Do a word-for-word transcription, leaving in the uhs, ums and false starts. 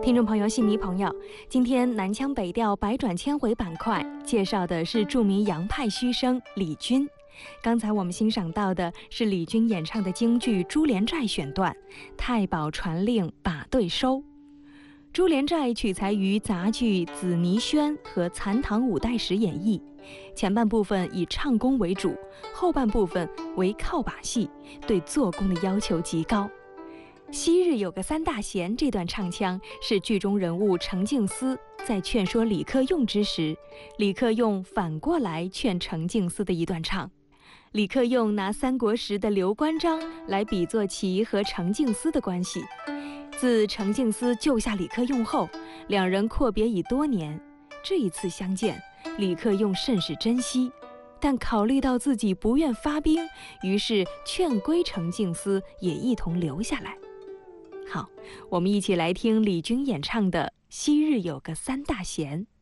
听众朋友、戏迷朋友，今天南腔北调百转千回板块介绍的是著名杨派须生李军。刚才我们欣赏到的是李军演唱的京剧《珠帘寨》选段，太保传令把对收。《珠帘寨》取材于杂剧《紫泥轩》和《残唐五代史演义》，前半部分以唱功为主，后半部分为靠把戏，对做工的要求极高。昔日有个三大贤，这段唱腔是剧中人物程敬思在劝说李克用之时，李克用反过来劝程敬思的一段唱。李克用拿三国时的刘关张来比作其和程敬思的关系。自程敬思救下李克用后，两人阔别已多年，这一次相见，李克用甚是珍惜，但考虑到自己不愿发兵，于是劝归程敬思也一同留下来。好，我们一起来听李军演唱的《昔日有个三大贤》。